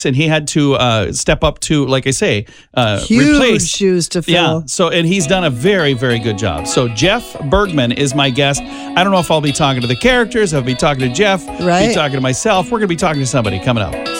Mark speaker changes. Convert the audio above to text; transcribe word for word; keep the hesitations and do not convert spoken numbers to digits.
Speaker 1: and he had to uh, step up to, like I say, uh,
Speaker 2: Huge
Speaker 1: replace.
Speaker 2: shoes to fill.
Speaker 1: Yeah. So, and he's done a very, very good job. So Jeff Bergman is my guest. I don't know if I'll be talking to the characters. I'll be talking to Jeff.
Speaker 2: Right.
Speaker 1: Be talking to myself. We're going to be talking to somebody coming up.